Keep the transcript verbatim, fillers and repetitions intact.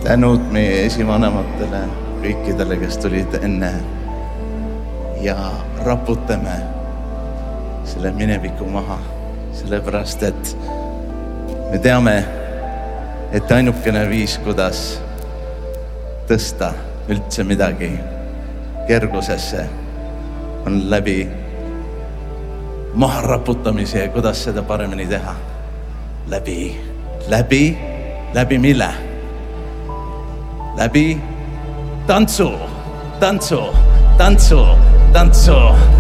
tänud meie esivanematele, kõikidele, kes tulid enne ja raputame selle mineviku maha, sellepärast, et me teame, et ainukene viis, kuidas tõsta üldse midagi kergusesse, on läbi maha raputamise ja kuidas seda paremini teha. Läbi, läbi, läbi mille? Läbi tantsu, tantsu, tantsu, tantsu.